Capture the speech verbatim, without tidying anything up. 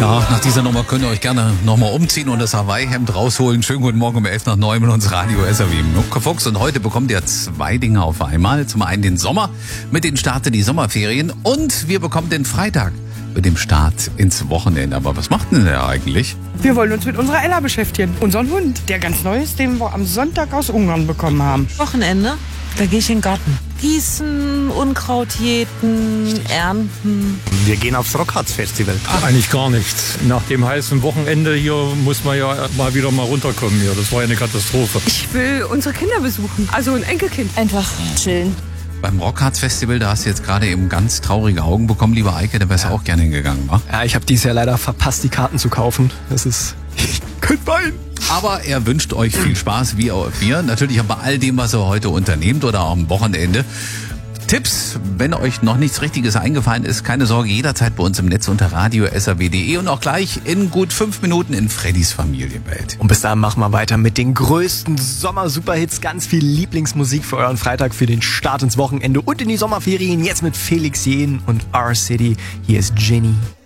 Ja, nach dieser Nummer könnt ihr euch gerne nochmal umziehen und das Hawaii-Hemd rausholen. Schönen guten Morgen um elf nach neun mit uns Radio S R W Mucke Fuchs. Und heute bekommt ihr zwei Dinge auf einmal. Zum einen den Sommer, mit den Start in die Sommerferien. Und wir bekommen den Freitag mit dem Start ins Wochenende. Aber was macht denn der eigentlich? Wir wollen uns mit unserer Ella beschäftigen. Unseren Hund, der ganz neu ist, den wir am Sonntag aus Ungarn bekommen haben. Wochenende, da gehe ich in den Garten. Gießen, Unkraut jäten, ernten. Wir gehen aufs Rockharz-Festival. Ach, eigentlich gar nichts. Nach dem heißen Wochenende hier muss man ja mal wieder mal runterkommen hier. Das war ja eine Katastrophe. Ich will unsere Kinder besuchen, also ein Enkelkind. Einfach chillen. Beim Rockharz-Festival, da hast du jetzt gerade eben ganz traurige Augen bekommen, lieber Eike, da wärst du ja auch gerne hingegangen, wa? Ja, ich habe dieses Jahr leider verpasst, die Karten zu kaufen. Das ist... Ich könnte weinen. Aber er wünscht euch viel Spaß, wie auch wir. Natürlich auch bei all dem, was er heute unternehmt oder am Wochenende. Tipps, wenn euch noch nichts Richtiges eingefallen ist, keine Sorge, jederzeit bei uns im Netz unter radio s r w punkt d e und auch gleich in gut fünf Minuten in Freddys Familienwelt. Und bis dahin machen wir weiter mit den größten Sommer-Superhits. Ganz viel Lieblingsmusik für euren Freitag, für den Start ins Wochenende und in die Sommerferien. Jetzt mit Felix Jähn und R-City. Hier ist Jenny.